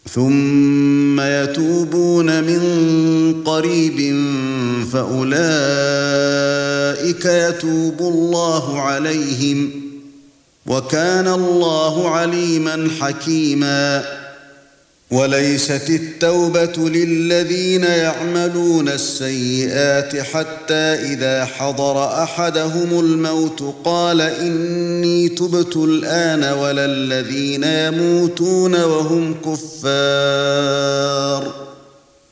ثم يتوبون من قريب فأولئك يتوب الله عليهم وكان الله عليما حكيما وليست التوبة للذين يعملون السيئات حتى إذا حضر أحدهم الموت قال إني تبت الآن ولا الذين يموتون وهم كفار